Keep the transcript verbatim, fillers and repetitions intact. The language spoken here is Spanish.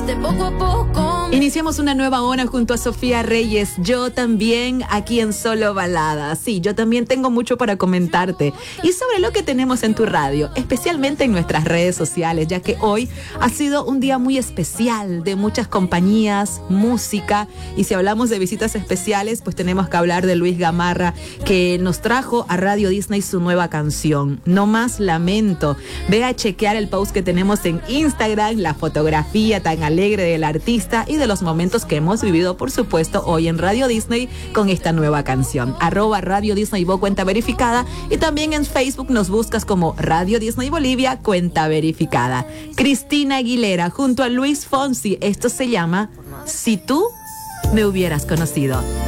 de poco a poco. Iniciamos una nueva hora junto a Sofía Reyes. Yo también aquí en Solo Balada. Sí, yo también tengo mucho para comentarte y sobre lo que tenemos en tu radio, especialmente en nuestras redes sociales, ya que hoy ha sido un día muy especial de muchas compañías, música, y si hablamos de visitas especiales, pues tenemos que hablar de Luis Gamarra, que nos trajo a Radio Disney su nueva canción, No Más Lamento. Ve a chequear el post que tenemos en Instagram, la fotografía tan alegre del artista y de los momentos que hemos vivido, por supuesto, hoy en Radio Disney con esta nueva canción. Arroba Radio Disney Bo, cuenta verificada, y también en Facebook nos buscas como Radio Disney Bolivia, cuenta verificada. Cristina Aguilera junto a Luis Fonsi. Esto se llama Si tú me hubieras conocido.